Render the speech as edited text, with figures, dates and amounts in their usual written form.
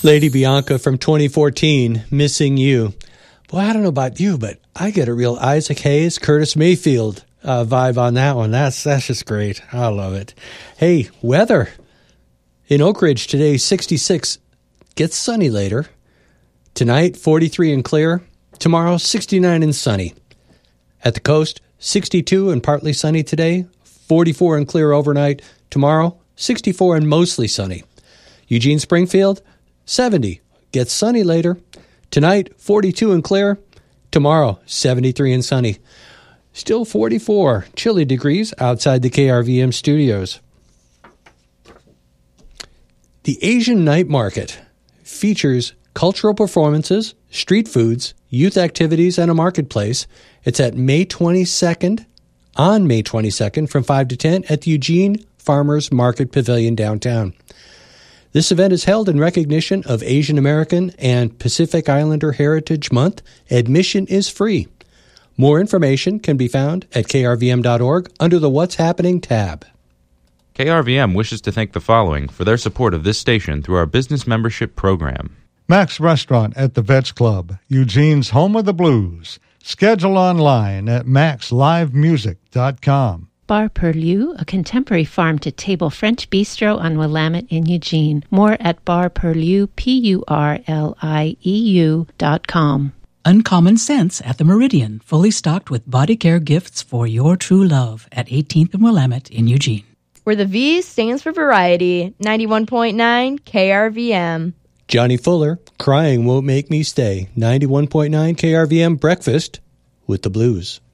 Lady Bianca from 2014, Missing You. Boy, I don't know about you, but I get a real Isaac Hayes, Curtis Mayfield vibe on that one. That's just great. I love it. Hey, weather. In Oak Ridge today, 66. Gets sunny later. Tonight, 43 and clear. Tomorrow, 69 and sunny. At the coast, 62 and partly sunny today. 44 and clear overnight. Tomorrow, 64 and mostly sunny. Eugene Springfield, 70. Gets sunny later. Tonight, 42 and clear. Tomorrow, 73 and sunny. Still 44 chilly degrees outside the KRVM studios. The Asian Night Market features cultural performances, street foods, youth activities, and a marketplace. It's at May 22nd, on May 22nd, from 5 to 10 at the Eugene Farmers Market Pavilion downtown. This event is held in recognition of Asian American and Pacific Islander Heritage Month. Admission is free. More information can be found at krvm.org under the What's Happening tab. KRVM wishes to thank the following for their support of this station through our business membership program. Max Restaurant at the Vets Club, Eugene's home of the blues. Schedule online at maxlivemusic.com. Bar Perlieu, a contemporary farm-to-table French bistro on Willamette in Eugene. More at barperlieu, PURLIEU.com. Uncommon Scents at the Meridian, fully stocked with body care gifts for your true love at 18th and Willamette in Eugene. Where the V stands for variety, 91.9 KRVM. Johnny Fuller, Crying Won't Make Me Stay, 91.9 KRVM Breakfast with the Blues.